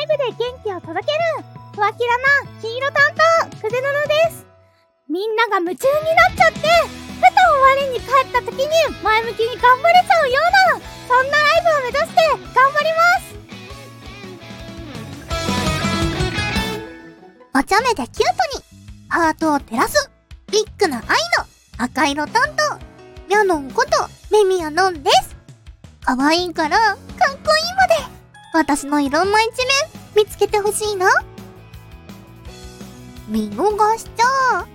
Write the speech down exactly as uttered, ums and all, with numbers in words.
イブで元気を届けるふわきらな黄色担当くぜぬぬです。みんなが夢中になっちゃってふと我に帰った時に前向きに頑張れちゃうようなそんなライブを目指して頑張ります。お茶目でキュートにハートを照らすビッグな愛の赤色担当ミャノンことメミヤノンです。可愛いからかっこいいまで私のいろんな一面見つけてほしいな。見逃しちゃ